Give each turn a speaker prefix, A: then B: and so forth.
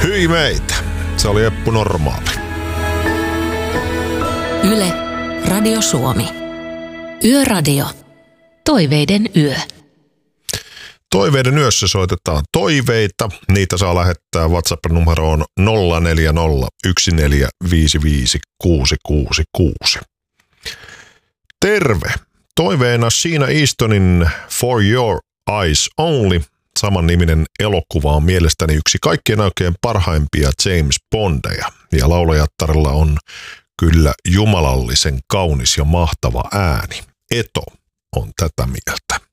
A: Hyi meitä. Se oli Eppu Normaali.
B: Yle, Radio Suomi. Yöradio. Toiveiden yö.
A: Toiveiden yössä soitetaan toiveita. Niitä saa lähettää WhatsApp-numeroon 0401455666. Terve! Toiveena Sheena Eastonin For Your Eyes Only. Samanniminen elokuva on mielestäni yksi kaikkien oikein parhaimpia James Bondeja. Ja laulajattarella on kyllä jumalallisen kaunis ja mahtava ääni. Eto on tätä mieltä.